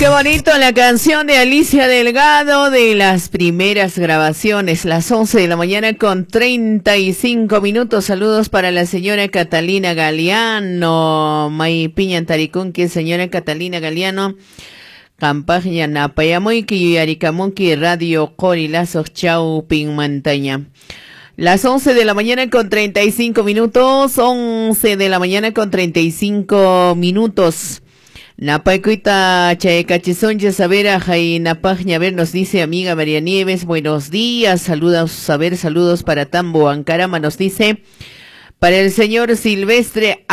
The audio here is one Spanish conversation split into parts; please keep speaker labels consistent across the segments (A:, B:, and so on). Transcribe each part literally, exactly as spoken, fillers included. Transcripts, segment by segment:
A: Qué bonito la canción de Alicia Delgado, de las primeras grabaciones, las once de la mañana con treinta y cinco minutos. Saludos para la señora Catalina Galeano, May Piña Taricunqui, señora Catalina Galeano, Campaña Napayamoyki, Aricamonqui, Radio Corilazo, Chau, Pin Montaña. Las once de la mañana con treinta y cinco minutos, once de la mañana con treinta y cinco minutos. Napaikuita Chaecachizoncha Sabera Jai Napajña, a ver, nos dice amiga María Nieves, buenos días, saludos, a ver, saludos para Tambo Ancarama, nos dice, para el señor Silvestre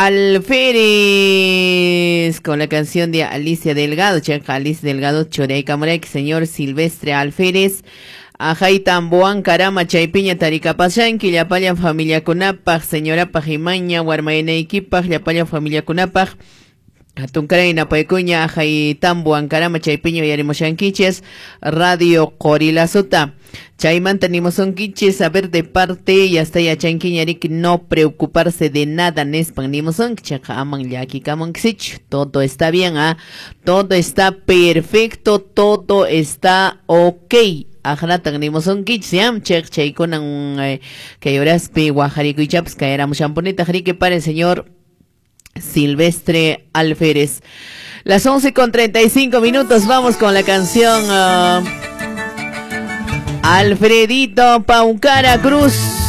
A: Alférez, con la canción de Alicia Delgado, Chaca Alicia Delgado, Chorey Camorek, señor Silvestre Alférez, Ajay Tambo Ancarama, Chaipiña Taricapachan, Quillapaya Familia Kunapaj, señora Pajimaña, Guarmaene Equipaj, Yapaya Familia Kunapaj, Atuncarena, Paecuña, Jai Tambo, Ancarama, Chaipiño y Arimoshanquiches, Radio Corilazuta. Chaiman tenemos un quiches, a ver de parte, y hasta ya Chanquiñarik, no preocuparse de nada, Nespanimos un Chacaman, Yaki Kamonxich, todo está bien, ah, todo está perfecto, todo está ok. Ajá, tenemos un kit, siam, check, check, con un que lloras, pe, guajarico y chaps, que era muchamponeta, jarique para el señor Silvestre Alférez. Las once con treinta y cinco minutos, vamos con la canción uh, Alfredito Paucara Cruz.